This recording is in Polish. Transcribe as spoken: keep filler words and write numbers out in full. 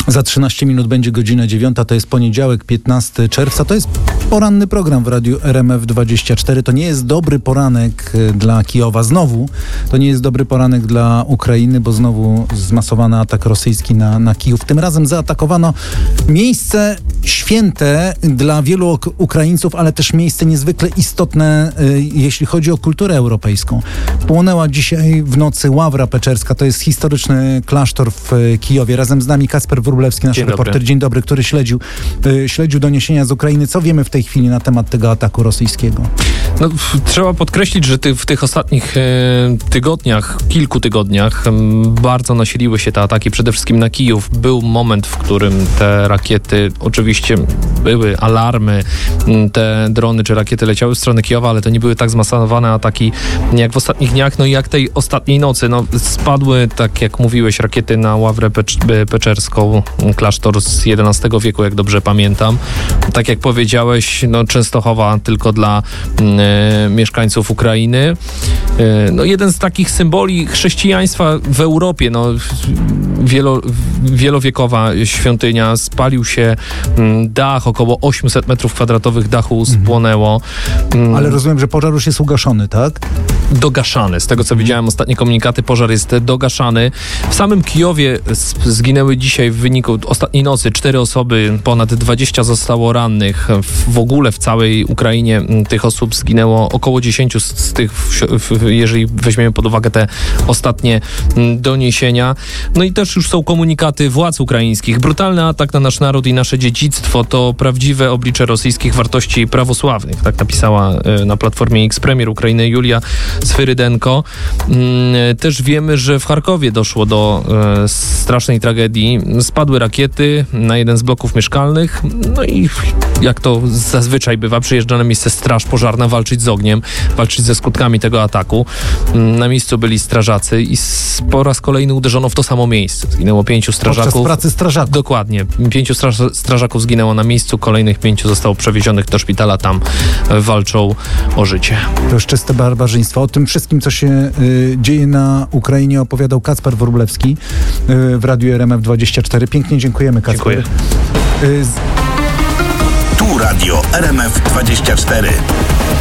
Za trzynaście minut będzie godzina dziewiąta, to jest poniedziałek, piętnastego czerwca. To jest poranny program w Radiu R M F dwadzieścia cztery. To nie jest dobry poranek dla Kijowa. Znowu, to nie jest dobry poranek dla Ukrainy, bo znowu zmasowany atak rosyjski na, na Kijów. Tym razem zaatakowano miejsce święte dla wielu Ukraińców, ale też miejsce niezwykle istotne, y, jeśli chodzi o kulturę europejską. Płonęła dzisiaj w nocy Ławra Peczerska. To jest historyczny klasztor w Kijowie. Razem z nami Kacper Wróblewski, nasz Dzień reporter. dobry. Dzień dobry, który śledził, y, śledził doniesienia z Ukrainy. Co wiemy w tej chwili na temat tego ataku rosyjskiego? No, w, trzeba podkreślić, że ty, w tych ostatnich e, tygodniach, kilku tygodniach m, bardzo nasiliły się te ataki, przede wszystkim na Kijów. Był moment, w którym te rakiety, oczywiście były alarmy, m, te drony czy rakiety leciały w stronę Kijowa, ale to nie były tak zmasowane ataki jak w ostatnich dniach, no i jak tej ostatniej nocy. No, spadły, tak jak mówiłeś, rakiety na Ławrę Pecz- Peczerską, klasztor z jedenastego wieku, jak dobrze pamiętam. Tak jak powiedziałeś, no, Częstochowa tylko dla e, mieszkańców Ukrainy. E, no, jeden z takich symboli chrześcijaństwa w Europie, no, wielo, wielowiekowa świątynia, spalił się m, dach, około osiemset metrów kwadratowych dachu spłonęło. M, Ale rozumiem, że pożar już jest ugaszony, tak? Dogaszany. Z tego, co widziałem, ostatnie komunikaty, pożar jest dogaszany. W samym Kijowie zginęły dzisiaj w wyniku ostatniej nocy cztery osoby, ponad dwadzieścia zostało rannych. W ogóle w całej Ukrainie tych osób zginęło około dziesięć z tych, jeżeli weźmiemy pod uwagę te ostatnie doniesienia. No i też już są komunikaty władz ukraińskich. Brutalny atak na nasz naród i nasze dziedzictwo to prawdziwe oblicze rosyjskich wartości prawosławnych. Tak napisała na Platformie X premier Ukrainy Julia Swyrydenko. Też wiemy, że w Charkowie doszło do e, strasznej tragedii. Spadły rakiety na jeden z bloków mieszkalnych. No i jak to zazwyczaj bywa, przyjeżdża na miejsce straż pożarna walczyć z ogniem, walczyć ze skutkami tego ataku. Na miejscu byli strażacy i po raz kolejny uderzono w to samo miejsce. Zginęło pięciu strażaków. Podczas pracy strażaków. Dokładnie. Pięciu straż, strażaków zginęło na miejscu, kolejnych pięciu zostało przewiezionych do szpitala. Tam walczą o życie. To już czyste barbarzyństwo. O tym wszystkim, co się y, dzieje na Ukrainie, opowiadał Kacper Wróblewski y, w Radiu R M F dwadzieścia cztery. Pięknie dziękujemy, Kacper. Dziękuję. Y, z... Tu Radio R M F dwadzieścia cztery.